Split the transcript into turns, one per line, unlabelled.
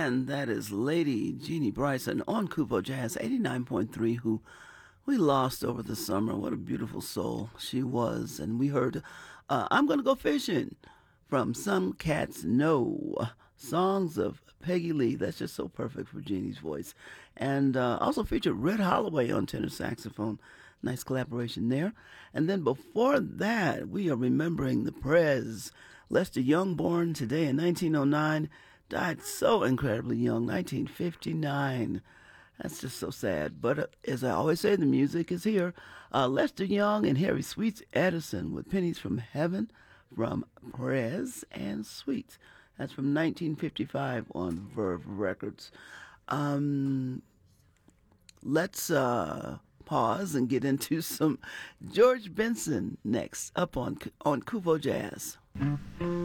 And that is Lady Jeannie Bryson on Kupo Jazz 89.3, who we lost over the summer. What a beautiful soul she was. And we heard I'm Gonna Go Fishing from Some Cats Know. Songs of Peggy Lee. That's just so perfect for Jeannie's voice. And also featured Red Holloway on tenor saxophone. Nice collaboration there. And then before that, we are remembering the Prez. Lester Young, born today in 1909, died so incredibly young, 1959. That's just so sad. But as I always say, the music is here. Lester Young and Harry Sweets Edison with Pennies from Heaven from Prez and Sweets. That's from 1955 on Verve Records. Let's pause and get into some George Benson next up on Kupo Jazz.